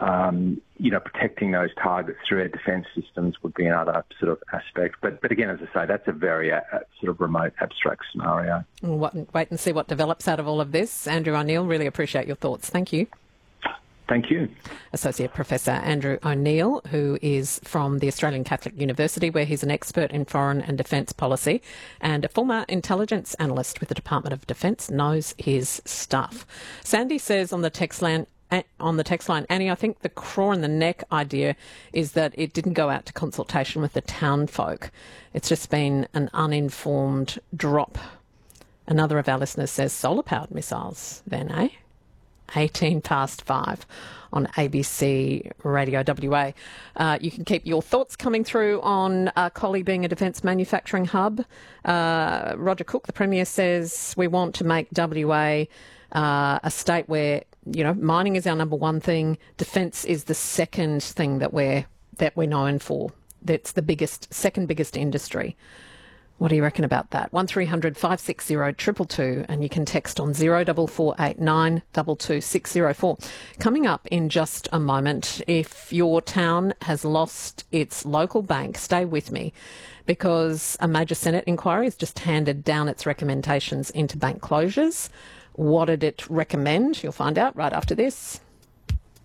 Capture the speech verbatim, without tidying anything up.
um, you know, protecting those targets through our defence systems would be another sort of aspect. But, but again, as I say, that's a very uh, sort of remote, abstract scenario. We'll wait and see what develops out of all of this. Andrew O'Neill, really appreciate your thoughts. Thank you. Thank you. Associate Professor Andrew O'Neill, who is from the Australian Catholic University, where he's an expert in foreign and defence policy and a former intelligence analyst with the Department of Defence, knows his stuff. Sandy says on the text line, on the text line, Annie, I think the craw in the neck idea is that it didn't go out to consultation with the town folk. It's just been an uninformed drop. Another of our listeners says solar-powered missiles, then, eh? eighteen past five on A B C Radio W A. Uh, you can keep your thoughts coming through on uh, Collie being a defence manufacturing hub. Uh, Roger Cook, the Premier, says we want to make W A uh, a state where, you know, mining is our number one thing. Defence is the second thing that we're, that we're known for. That's the biggest, second biggest industry. What do you reckon about that? one three hundred five six zero two two two, and you can text on zero four four eight nine two two six zero four. Coming up in just a moment, if your town has lost its local bank, stay with me, because a major Senate inquiry has just handed down its recommendations into bank closures. What did it recommend? You'll find out right after this.